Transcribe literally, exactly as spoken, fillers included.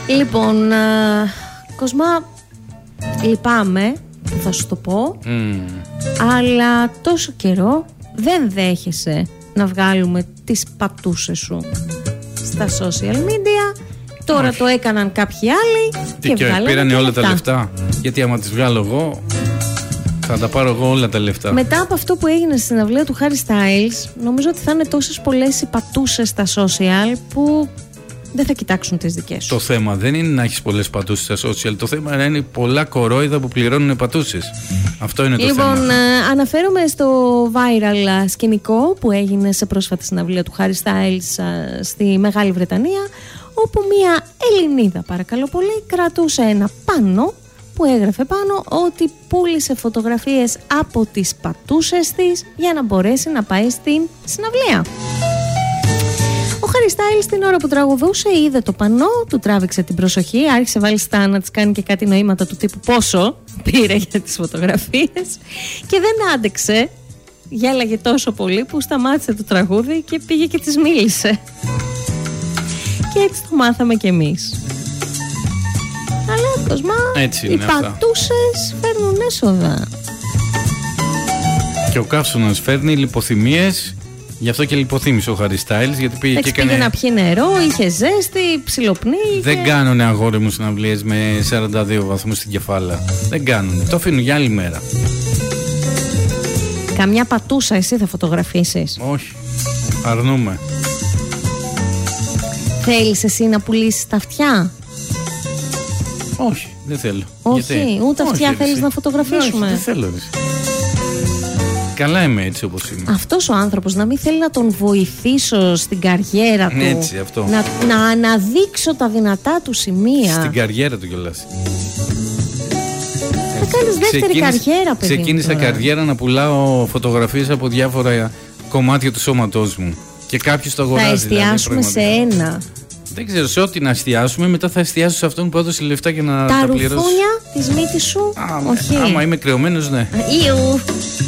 Λοιπόν, α, Κοσμά, λυπάμαι που θα σου το πω, mm. αλλά τόσο καιρό δεν δέχεσαι να βγάλουμε τις πατούσες σου στα social media. Τώρα Όχι. το έκαναν κάποιοι άλλοι. Τι και, και πήρανε όλα λεφτά. τα λεφτά. Γιατί άμα τις βγάλω εγώ, θα τα πάρω εγώ όλα τα λεφτά. Μετά από αυτό που έγινε στην συναυλία του Harry Styles, νομίζω ότι θα είναι τόσες πολλές οι πατούσες στα social που δεν θα κοιτάξουν τις δικές σου. Το θέμα δεν είναι να έχεις πολλές πατούσες στα social. Το θέμα είναι πολλά κορόιδα που πληρώνουν πατούσες. Αυτό είναι το λοιπόν, θέμα. Λοιπόν, αναφέρομαι στο viral σκηνικό που έγινε σε πρόσφατη συναυλία του Harry Styles στη Μεγάλη Βρετανία, όπου μια Ελληνίδα, παρακαλώ πολύ, κρατούσε ένα πάνο που έγραφε πάνω ότι πούλησε φωτογραφίες από τις πατούσες της για να μπορέσει να πάει στην συναυλία. Ο Harry Styles την ώρα που τραγουδούσε είδε το πανό, του τράβηξε την προσοχή, άρχισε βάλιστα να της κάνει και κάτι νοήματα του τύπου πόσο πήρε για τις φωτογραφίες και δεν άντεξε, γέλαγε τόσο πολύ που σταμάτησε το τραγούδι και πήγε και της μίλησε. Και έτσι το μάθαμε κι εμείς. Αλλά Κοσμά, οι πατούσες φέρνουν έσοδα. Και ο καύσωνας φέρνει λιποθυμίες. Γι' αυτό και λιποθύμησε ο Harry Styles. Γιατί πήγε έτσι και έκανε... πήγε να πιει νερό, είχε ζέστη, ψιλοπνίγηκε. Δεν κάνουνε αγόρι μου συναυλίες με σαράντα δύο βαθμούς στην κεφάλα. Δεν κάνουνε, το αφήνουν για άλλη μέρα. Καμιά πατούσα εσύ θα φωτογραφίσεις? Όχι, αρνούμε. Θέλεις εσύ να πουλήσεις τα αυτιά? Όχι, δεν θέλω. Όχι, γιατί? ούτε αυτιά Όχι, θέλεις να φωτογραφίσουμε? Όχι, δεν θέλω. Εσύ. Καλά είμαι έτσι όπως είμαι. Αυτός ο άνθρωπος να μην θέλει να τον βοηθήσω στην καριέρα του. Έτσι, αυτό. Να, να αναδείξω τα δυνατά του σημεία. Στην καριέρα του κιόλας. Θα κάνεις δεύτερη Ξεκίνησα, καριέρα, παιδί. Ξεκίνησα καριέρα να πουλάω φωτογραφίες από διάφορα κομμάτια του σώματός μου. Και κάποιος το αγοράζει. Θα εστιάσουμε δηλαδή, σε ένα. Δεν ξέρω, σε ό,τι να εστιάσουμε, μετά θα εστιάσω σε αυτόν που έδωσε λεφτά και να τα τα πληρώσει. Τα ρουφούνια της μύτης σου? Α, όχι. Άμα είμαι κρεωμένος, ναι. Ιου.